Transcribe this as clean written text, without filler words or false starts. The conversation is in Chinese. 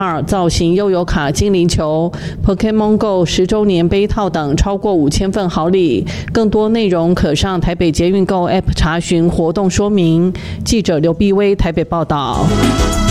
造型悠游卡、精灵球、Pokémon Go 10周年杯套等超过5000份好礼。更多内容可上台北捷运 Go App 查询活动说明。记者刘碧薇台北报道。